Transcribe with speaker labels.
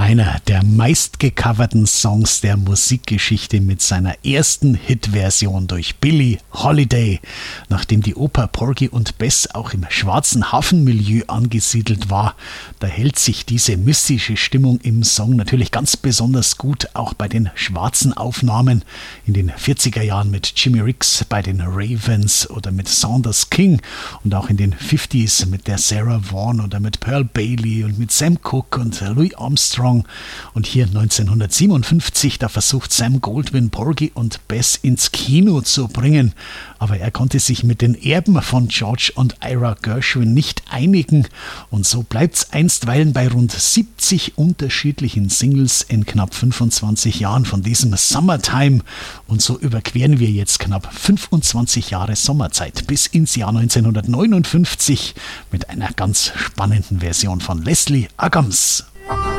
Speaker 1: Einer der meistgecoverten Songs der Musikgeschichte mit seiner ersten Hitversion durch Billie Holiday. Nachdem die Oper Porgy und Bess auch im schwarzen Hafenmilieu angesiedelt war, da hält sich diese mystische Stimmung im Song natürlich ganz besonders gut, auch bei den schwarzen Aufnahmen in den 40er Jahren mit Jimmy Ricks bei den Ravens oder mit Saunders King und auch in den 50s mit der Sarah Vaughan oder mit Pearl Bailey und mit Sam Cooke und Louis Armstrong. Und hier 1957, da versucht Sam Goldwyn Porgy und Bess ins Kino zu bringen. Aber er konnte sich mit den Erben von George und Ira Gershwin nicht einigen. Und so bleibt's einstweilen bei rund 70 unterschiedlichen Singles in knapp 25 Jahren von diesem Summertime. Und so überqueren wir jetzt knapp 25 Jahre Sommerzeit bis ins Jahr 1959 mit einer ganz spannenden Version von Leslie Uggams.